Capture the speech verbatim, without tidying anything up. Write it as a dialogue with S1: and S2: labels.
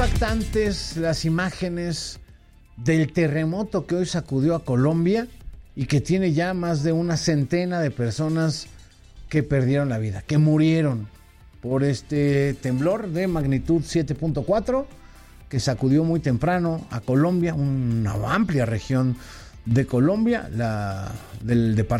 S1: impactantes las imágenes del terremoto que hoy sacudió a Colombia y que tiene ya más de una centena de personas que perdieron la vida, que murieron por este temblor de magnitud siete punto cuatro que sacudió muy temprano a Colombia, una amplia región de Colombia, la del departamento